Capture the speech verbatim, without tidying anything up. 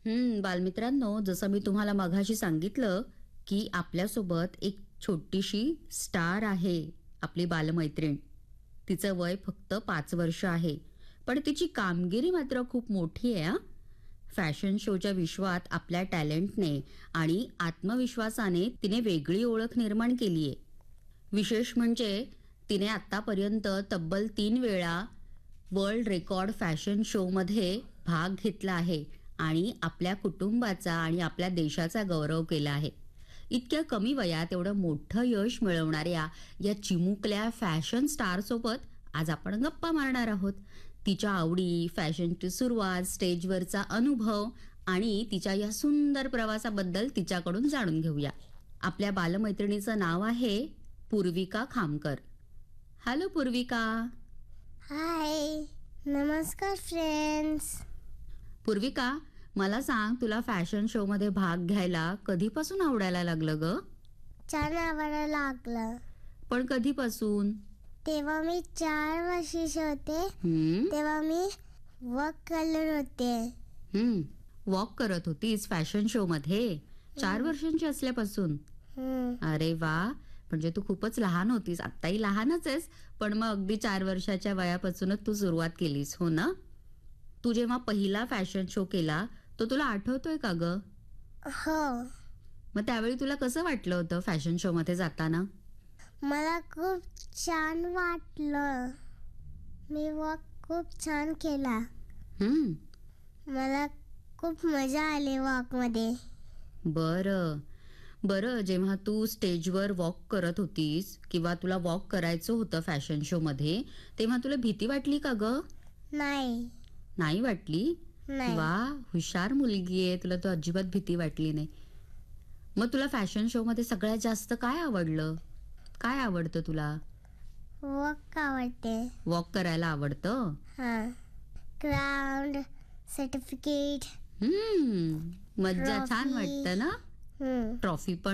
हम्म बालमित्रांनो, जसं मी तुम्हाला मघाशी सांगितलं की आपल्यासोबत एक छोटीशी स्टार आहे, आपली बालमैत्रीण. तिचं वय फक्त पाच वर्ष आहे, पण तिची कामगिरी मात्र खूप मोठी आहे. हा फॅशन शोच्या विश्वात आपल्या टॅलेंटने आणि आत्मविश्वासाने तिने वेगळी ओळख निर्माण केली आहे. विशेष म्हणजे तिने आतापर्यंत तब्बल तीन वेळा वर्ल्ड रेकॉर्ड फॅशन शो मध्ये भाग घेतला आहे आणि आपल्या कुटुंबाचा आणि आपल्या देशाचा गौरव केला आहे. इतक्या कमी वयात एवढं मोठं यश मिळवणाऱ्या या चिमुकल्या फॅशन स्टार सोबत आज आपण गप्पा मारणार आहोत. तिच्या आवडी, फॅशनची सुरुवात, स्टेजवरचा अनुभव आणि तिच्या या सुंदर प्रवासाबद्दल तिच्याकडून जाणून घेऊया. आपल्या बालमैत्रिणीचं नाव आहे पूर्विका खामकर. हॅलो पूर्विका. हाय, नमस्कार फ्रेंड्स. पूर्विका, मला सांग, तुला फॅशन शो मध्ये भाग घ्यायला कधीपासून आवडायला लागलं ग? छान आवडायला लागलं. पण कधीपासून? तेव्हा मी चार वर्षाचे होते. हम्म तेव्हा मी वॉक करत होते. हम्म वॉक करत होतीस फॅशन शो मध्ये चार वर्षांची असल्यापासून? हम्म. अरे वा, म्हणजे तू खूपच लहान होतीस. आत्ताही लहानच आहेस, पण मग अगदी चार वर्षाच्या वयापासूनच तू सुरुवात केलीस, हो ना? तू जेव्हा पहिला फॅशन शो केला तो तुला आठवतोय का ग? हो, मग त्यावेळी तुला कसं वाटलं होतं फॅशन शो मध्ये जाताना? मला खूप छान वाटलं. मी वॉक खूप छान केला. हम्म मला खूप मजा आली वॉक मध्ये. बरं बरं जेव्हा तू स्टेजवर वॉक करत होतीस किंवा तुला वॉक करायचं होतं फॅशन शो मध्ये, तेव्हा तुला भीती वाटली का ग? नाही. नाही वाटली? नाही. वा, हुशार मुलगी आहे, तुला तो अजिबात भीती वाटली नाही. मग तुला फॅशन शो मध्ये सगळ्यात जास्त काय आवडलं? काय आवडतं तुला? वॉक आवडते. वॉक करायला आवडतं? हा, क्राउन, सर्टिफिकेट. हम्म मज्जा. छान Trophy. वाटतं ना? हम्म. ट्रॉफी पण